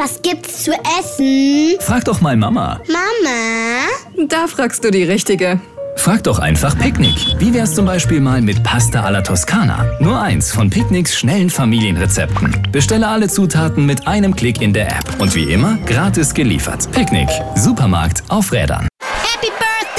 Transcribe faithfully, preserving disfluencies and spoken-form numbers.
Was gibt's zu essen? Frag doch mal Mama. Mama? Da fragst du die Richtige. Frag doch einfach Picknick. Wie wär's zum Beispiel mal mit Pasta alla Toskana? Nur eins von Picknicks schnellen Familienrezepten. Bestelle alle Zutaten mit einem Klick in der App. Und wie immer, gratis geliefert. Picknick. Supermarkt auf Rädern.